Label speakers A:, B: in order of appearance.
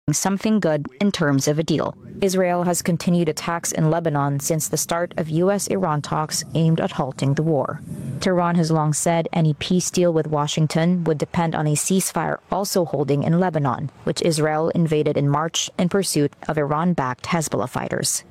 A: something good in terms of a deal. Israel has continued attacks in Lebanon since the start of U.S.-Iran talks aimed at halting the war. Tehran has long said any peace deal with Washington would depend on a ceasefire also holding in Lebanon, which Israel invaded in March in pursuit of Iran-backed Hezbollah fighters.